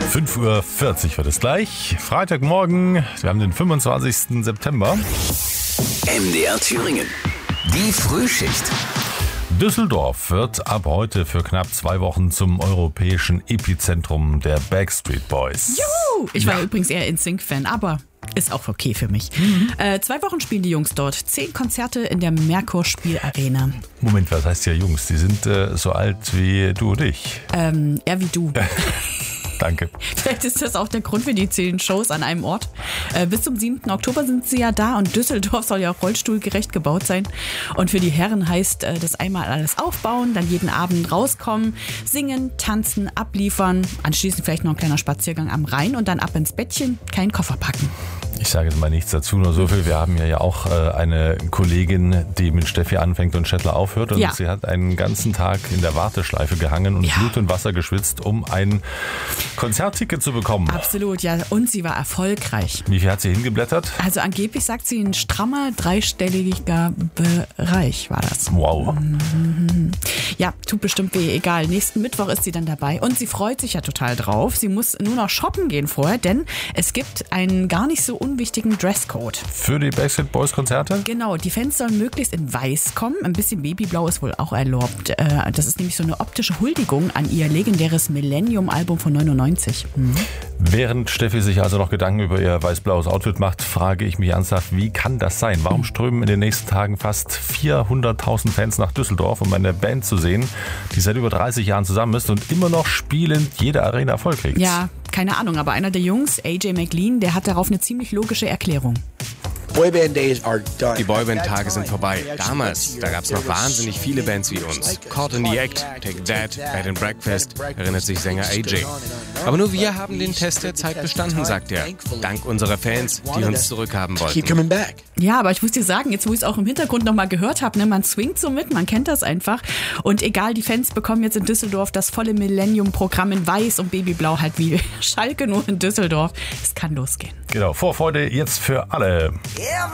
5:40 Uhr wird es gleich. Freitagmorgen, wir haben den 25. September. MDR Thüringen. Die Frühschicht. Düsseldorf wird ab heute für knapp 2 Wochen zum europäischen Epizentrum der Backstreet Boys. Juhu! Ich war übrigens eher NSYNC-Fan, aber ist auch okay für mich. 2 Wochen spielen die Jungs dort. 10 Konzerte in der Merkur-Spielarena. Moment, was heißt ja Jungs? Die sind so alt wie du und ich. Eher wie du. Danke. Vielleicht ist das auch der Grund für die 10 Shows an einem Ort. Bis zum 7. Oktober sind sie ja da und Düsseldorf soll ja auch rollstuhlgerecht gebaut sein. Und für die Herren heißt das einmal alles aufbauen, dann jeden Abend rauskommen, singen, tanzen, abliefern, anschließend vielleicht noch ein kleiner Spaziergang am Rhein und dann ab ins Bettchen, keinen Koffer packen. Ich sage jetzt mal nichts dazu, nur so viel. Wir haben ja auch eine Kollegin, die mit Steffi anfängt und Schettler aufhört. Und sie hat einen ganzen Tag in der Warteschleife gehangen und Blut und Wasser geschwitzt, um ein Konzertticket zu bekommen. Absolut, ja. Und sie war erfolgreich. Wie viel hat sie hingeblättert? Also angeblich sagt sie, ein strammer, 3-stelliger Bereich war das. Wow. Ja, tut bestimmt weh, egal. Nächsten Mittwoch ist sie dann dabei und sie freut sich ja total drauf. Sie muss nur noch shoppen gehen vorher, denn es gibt einen gar nicht so unwichtigen Dresscode. Für die Backstreet Boys Konzerte? Genau, die Fans sollen möglichst in Weiß kommen. Ein bisschen Babyblau ist wohl auch erlaubt. Das ist nämlich so eine optische Huldigung an ihr legendäres Millennium-Album von 99. Während Steffi sich also noch Gedanken über ihr weiß-blaues Outfit macht, frage ich mich ernsthaft, wie kann das sein? Warum strömen in den nächsten Tagen fast 400.000 Fans nach Düsseldorf, um eine Band zu sehen, die seit über 30 Jahren zusammen ist und immer noch spielend jede Arena voll kriegt? Ja, keine Ahnung, aber einer der Jungs, AJ McLean, der hat darauf eine ziemlich logische Erklärung. Die Boyband-Tage sind vorbei. Damals, da gab es noch wahnsinnig viele Bands wie uns. Caught in the Act, Take That, Bed and Breakfast, erinnert sich Sänger AJ. Aber nur wir haben den Test der Zeit bestanden, sagt er. Dank unserer Fans, die uns zurückhaben wollten. Ja, aber ich muss dir sagen, jetzt wo ich es auch im Hintergrund nochmal gehört habe, ne, man swingt so mit, man kennt das einfach. Und egal, die Fans bekommen jetzt in Düsseldorf das volle Millennium-Programm in Weiß und Babyblau, halt wie Schalke nur in Düsseldorf. Es kann losgehen. Genau, Vorfreude jetzt für alle.